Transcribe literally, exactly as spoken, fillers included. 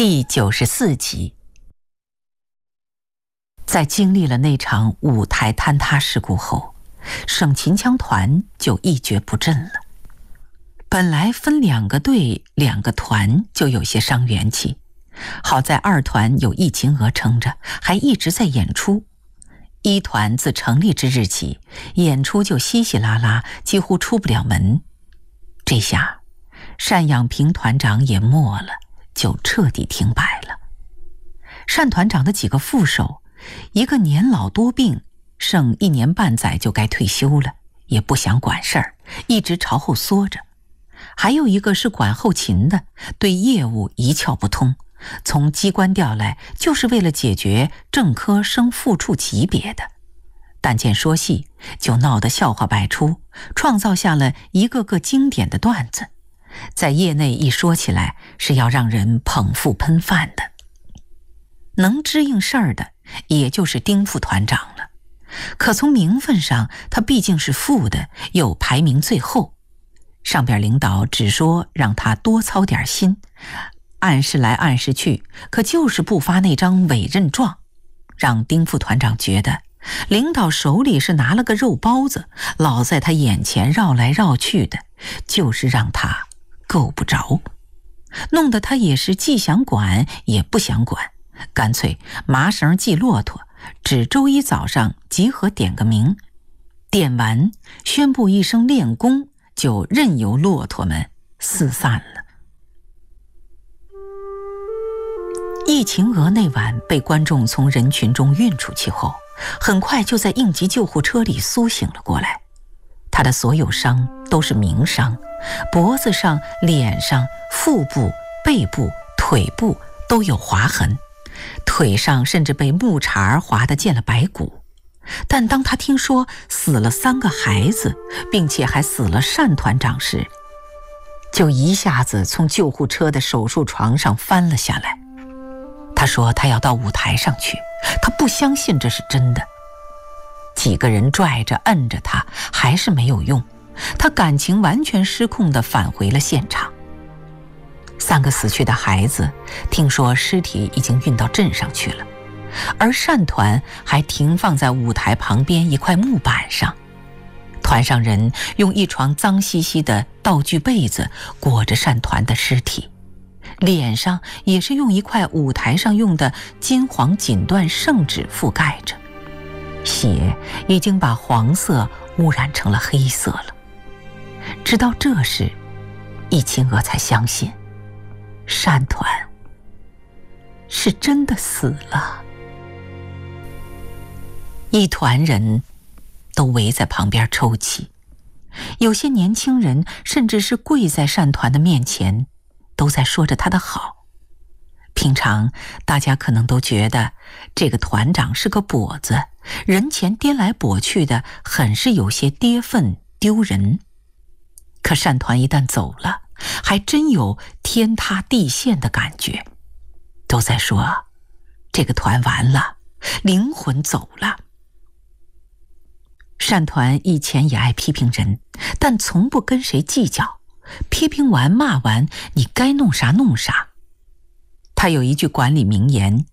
第九十四集。在经历了那场舞台坍塌事故后，省秦腔团就一蹶不振了。本来分两个队两个团就有些伤元气，好在二团有易秦娥撑着，还一直在演出。一团自成立之日起，演出就稀稀拉拉，几乎出不了门。这下单养平团长也没了，就彻底停摆了。单团长的几个副手，一个年老多病，剩一年半载就该退休了，也不想管事儿，一直朝后缩着。还有一个是管后勤的，对业务一窍不通，从机关调来就是为了解决正科升副处级别的。但见说戏就闹得笑话百出，创造下了一个个经典的段子，在业内一说起来是要让人捧腹喷饭的。能支应事儿的也就是丁副团长了，可从名分上他毕竟是副的，又排名最后，上边领导只说让他多操点心，暗示来暗示去，可就是不发那张委任状，让丁副团长觉得领导手里是拿了个肉包子，老在他眼前绕来绕去的，就是让他够不着，弄得他也是既想管也不想管，干脆麻绳系骆驼，只周一早上集合点个名，点完宣布一声练功，就任由骆驼们四散了。易秦娥那晚被观众从人群中运出去后，很快就在应急救护车里苏醒了过来。她的所有伤都是明伤，脖子上、脸上、腹部、背部、腿部都有划痕，腿上甚至被木茬划得见了白骨。但当他听说死了三个孩子，并且还死了单团长时，就一下子从救护车的手术床上翻了下来。他说他要到舞台上去，他不相信这是真的。几个人拽着摁着他还是没有用，他感情完全失控地返回了现场。三个死去的孩子听说尸体已经运到镇上去了，而单团还停放在舞台旁边一块木板上，团上人用一床脏兮兮的道具被子裹着单团的尸体，脸上也是用一块舞台上用的金黄锦缎圣纸覆盖着，血已经把黄色污染成了黑色了。直到这时，易秦娥才相信单团是真的死了。一团人都围在旁边抽泣，有些年轻人甚至是跪在单团的面前，都在说着他的好。平常大家可能都觉得这个团长是个跛子，人前颠来跛去的，很是有些跌份丢人。可单团一旦走了，还真有天塌地陷的感觉，都在说这个团完了，灵魂走了。单团以前也爱批评人，但从不跟谁计较，批评完骂完，你该弄啥弄啥。他有一句管理名言，